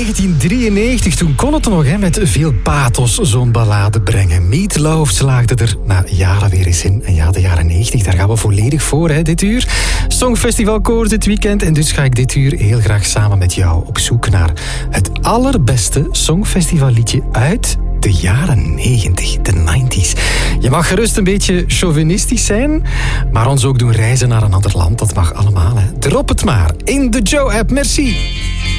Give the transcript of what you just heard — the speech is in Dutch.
1993, toen kon het nog met veel pathos zo'n ballade brengen. Meat Loaf slaagde er na jaren weer eens in. En ja, de jaren 90, daar gaan we volledig voor dit uur. Songfestival Koor dit weekend. En dus ga ik dit uur heel graag samen met jou op zoek naar het allerbeste Songfestivalliedje uit de jaren 90, de 90s. Je mag gerust een beetje chauvinistisch zijn, maar ons ook doen reizen naar een ander land. Dat mag allemaal, hè. Drop het maar in de Joe-app. Merci.